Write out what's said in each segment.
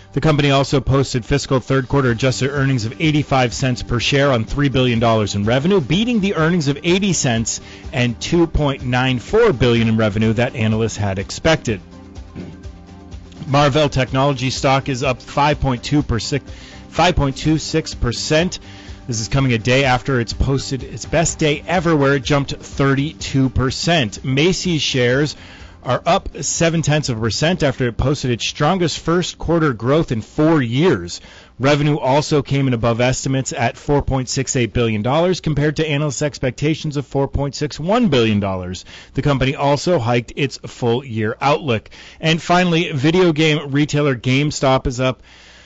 The company also posted fiscal third quarter adjusted earnings of 85 cents per share on $3 billion in revenue, beating the earnings of 80 cents and $2.94 billion in revenue that analysts had expected. Marvell Technology stock is up 5.26%. This is coming a day after it's posted its best day ever, where it jumped 32%. Macy's shares are up 0.7% after it posted its strongest first quarter growth in 4 years. Revenue also came in above estimates at $4.68 billion compared to analysts' expectations of $4.61 billion. The company also hiked its full-year outlook. And finally, video game retailer GameStop is up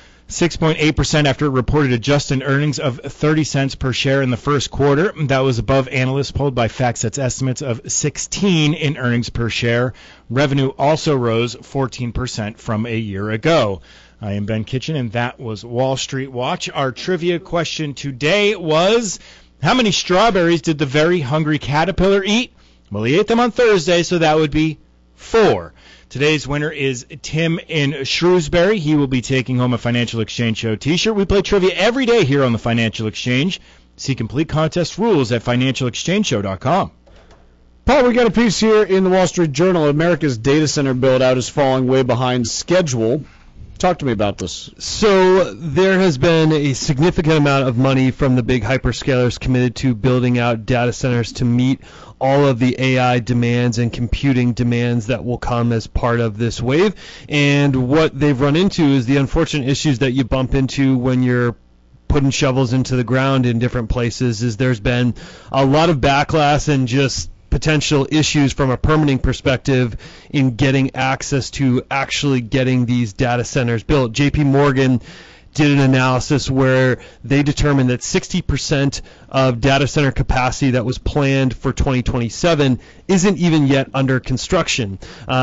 6.8% after it reported adjusted earnings of 30 cents per share in the first quarter. That was above analysts polled by FactSet's estimates of 16 in earnings per share. Revenue also rose 14% from a year ago. I am Ben Kitchen, and that was Wall Street Watch. Our trivia question today was, how many strawberries did the very hungry caterpillar eat? Well, he ate them on Thursday, so that would be 4. Today's winner is Tim in Shrewsbury. He will be taking home a Financial Exchange Show t-shirt. We play trivia every day here on the Financial Exchange. See complete contest rules at financialexchangeshow.com. Paul, we got a piece here in the Wall Street Journal. America's data center build-out is falling way behind schedule. Talk to me about this. So there has been a significant amount of money from the big hyperscalers committed to building out data centers to meet all of the AI demands and computing demands that will come as part of this wave. And what they've run into is the unfortunate issues that you bump into when you're putting shovels into the ground in different places. Is there's been a lot of backlash and just potential issues from a permitting perspective in getting access to actually getting these data centers built. JP Morgan did an analysis where they determined that 60% of data center capacity that was planned for 2027 isn't even yet under construction.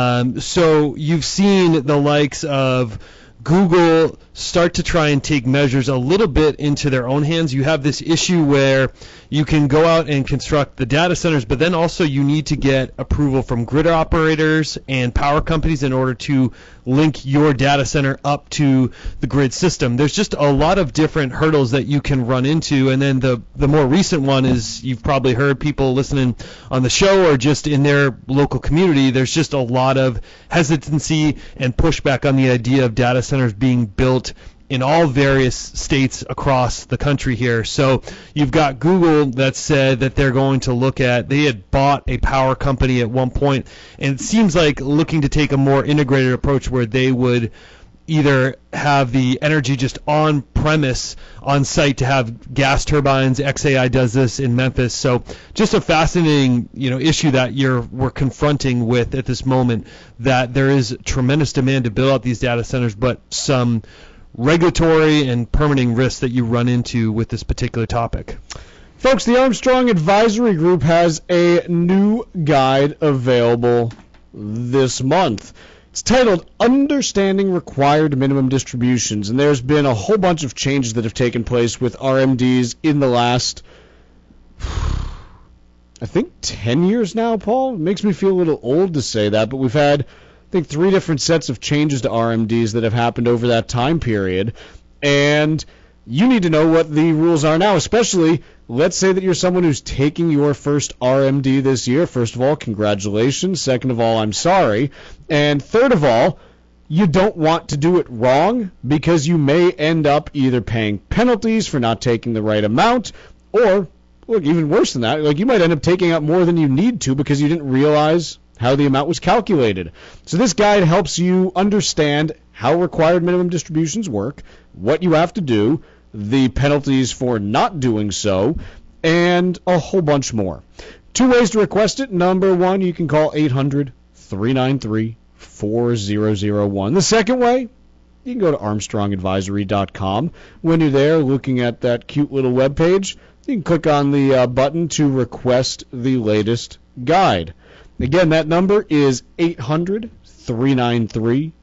So you've seen the likes of Google start to try and take measures a little bit into their own hands. You have this issue where you can go out and construct the data centers, but then also you need to get approval from grid operators and power companies in order to link your data center up to the grid system. There's just a lot of different hurdles that you can run into, and then the more recent one is, you've probably heard people listening on the show or just in their local community, there's just a lot of hesitancy and pushback on the idea of data centers being built in all various states across the country here. So you've got Google that said that they're going to look at, they had bought a power company at one point, and it seems like looking to take a more integrated approach where they would either have the energy just on premise on site to have gas turbines. XAI does this in Memphis. So just a fascinating issue that we're confronting with at this moment, that there is tremendous demand to build out these data centers, but some regulatory and permitting risks that you run into with this particular topic. Folks, the Armstrong Advisory Group has a new guide available this month. It's titled Understanding Required Minimum Distributions, and there's been a whole bunch of changes that have taken place with RMDs in the last, I think, 10 years now, Paul. It makes me feel a little old to say that, but we've had, I think, 3 different sets of changes to RMDs that have happened over that time period, and you need to know what the rules are now, especially, let's say that you're someone who's taking your first RMD this year. First of all, congratulations. Second of all, I'm sorry. And third of all, you don't want to do it wrong, because you may end up either paying penalties for not taking the right amount, or, look, even worse than that, like you might end up taking out more than you need to because you didn't realize how the amount was calculated. So this guide helps you understand how required minimum distributions work, what you have to do, the penalties for not doing so, and a whole bunch more. 2 ways to request it. Number 1, you can call 800-393-4001. The second way, you can go to armstrongadvisory.com. When you're there looking at that cute little webpage, you can click on the button to request the latest guide. Again, that number is 800-393-4001.